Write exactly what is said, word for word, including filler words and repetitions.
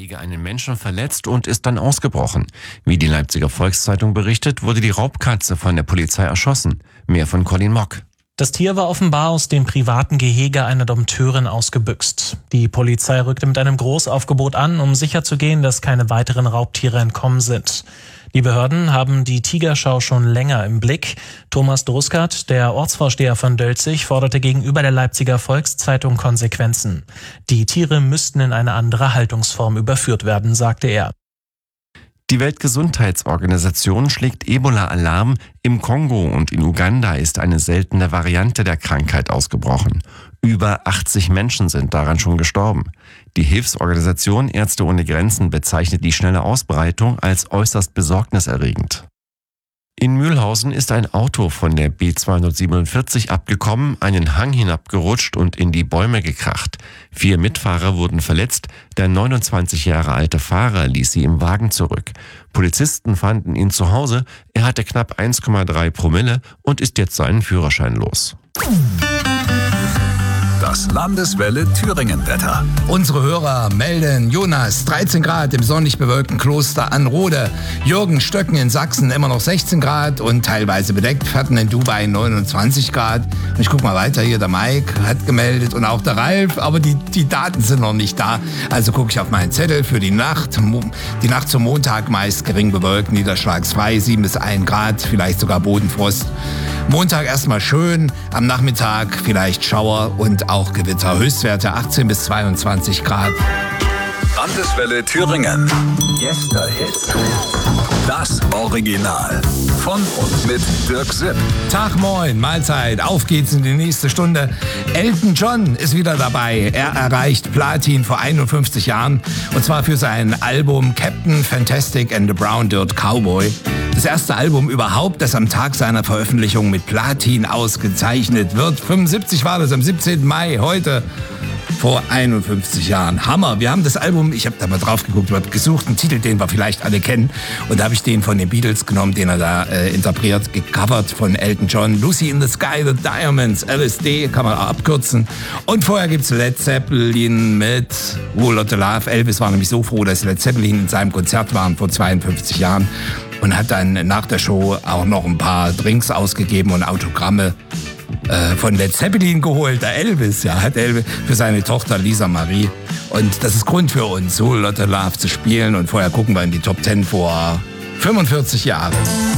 Gehege einen Menschen verletzt und ist dann ausgebrochen. Wie die Leipziger Volkszeitung berichtet, wurde die Raubkatze von der Polizei erschossen. Mehr von Colin Mock. Das Tier war offenbar aus dem privaten Gehege einer Dompteurin ausgebüxt. Die Polizei rückte mit einem Großaufgebot an, um sicherzugehen, dass keine weiteren Raubtiere entkommen sind. Die Behörden haben die Tigerschau schon länger im Blick. Thomas Druskert, der Ortsvorsteher von Dölzig, forderte gegenüber der Leipziger Volkszeitung Konsequenzen. Die Tiere müssten in eine andere Haltungsform überführt werden, sagte er. Die Weltgesundheitsorganisation schlägt Ebola-Alarm. Im Kongo und in Uganda ist eine seltene Variante der Krankheit ausgebrochen. Über achtzig Menschen sind daran schon gestorben. Die Hilfsorganisation Ärzte ohne Grenzen bezeichnet die schnelle Ausbreitung als äußerst besorgniserregend. In Mühlhausen ist ein Auto von der B zweihundertsiebenundvierzig abgekommen, einen Hang hinabgerutscht und in die Bäume gekracht. Vier Mitfahrer wurden verletzt, der neunundzwanzig Jahre alte Fahrer ließ sie im Wagen zurück. Polizisten fanden ihn zu Hause, er hatte knapp eins Komma drei Promille und ist jetzt seinen Führerschein los. Das Landeswelle Thüringen-Wetter. Unsere Hörer melden: Jonas, dreizehn Grad im sonnig bewölkten Kloster Anrode. Jürgen Stöcken in Sachsen immer noch sechzehn Grad und teilweise bedeckt. Fatten in Dubai neunundzwanzig Grad. Und ich guck mal weiter hier, der Mike hat gemeldet und auch der Ralf, aber die, die Daten sind noch nicht da. Also gucke ich auf meinen Zettel für die Nacht. Die Nacht zum Montag meist gering bewölkt, niederschlagsfrei, sieben bis ein Grad, vielleicht sogar Bodenfrost. Montag erstmal schön, am Nachmittag vielleicht Schauer und auch Gewitter. Höchstwerte achtzehn bis zweiundzwanzig Grad. Landeswelle Thüringen. Gäste-Hits. Das Original. Von und mit Dirk Sipp. Tag, moin, Mahlzeit, auf geht's in die nächste Stunde. Elton John ist wieder dabei. Er erreicht Platin vor einundfünfzig Jahren. Und zwar für sein Album Captain Fantastic and the Brown Dirt Cowboy. Das erste Album überhaupt, das am Tag seiner Veröffentlichung mit Platin ausgezeichnet wird. fünfundsiebzig war das, am siebzehnten Mai, heute. Vor einundfünfzig Jahren. Hammer. Wir haben das Album, ich habe da mal drauf geguckt, ich habe gesucht, einen Titel, den wir vielleicht alle kennen. Und da habe ich den von den Beatles genommen, den er da äh, interpretiert, gecovert von Elton John. Lucy in the Sky, The Diamonds, L S D, kann man auch abkürzen. Und vorher gibt's Led Zeppelin mit Whole Lotta Love. Elvis war nämlich so froh, dass Led Zeppelin in seinem Konzert waren vor zweiundfünfzig Jahren. Und hat dann nach der Show auch noch ein paar Drinks ausgegeben und Autogramme von Led Zeppelin geholt, der Elvis, ja, hat Elvis für seine Tochter Lisa Marie. Und das ist Grund für uns, Whole Lotta Love zu spielen. Und vorher gucken wir in die Top zehn vor fünfundvierzig Jahren.